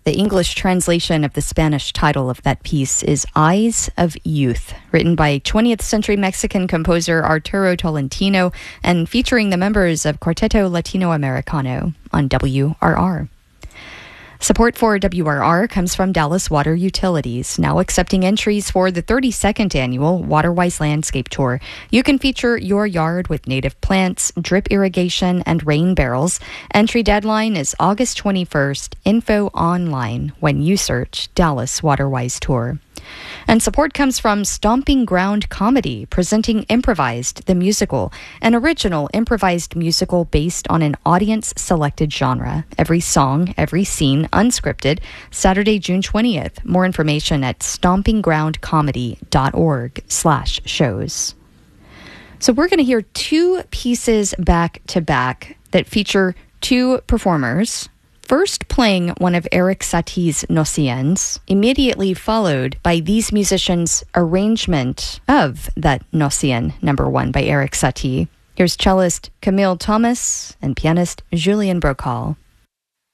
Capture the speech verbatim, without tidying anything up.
The English translation of the Spanish title of that piece is Eyes of Youth, written by twentieth century Mexican composer Arturo Tolentino and featuring the members of Quarteto Latinoamericano on W R R. Support for W R R comes from Dallas Water Utilities, now accepting entries for the thirty-second annual Waterwise Landscape Tour. You can feature your yard with native plants, drip irrigation, and rain barrels. Entry deadline is August twenty-first. Info online when you search Dallas Waterwise Tour. And support comes from Stomping Ground Comedy, presenting Improvised, the musical, an original improvised musical based on an audience-selected genre. Every song, every scene, unscripted, Saturday, June twentieth. More information at stompinggroundcomedy.org slash shows. So we're going to hear two pieces back-to-back that feature two performers. First playing one of Erik Satie's Nociens, immediately followed by these musicians' arrangement of that Nocien number one by Erik Satie. Here's cellist Camille Thomas and pianist Julien Brocal.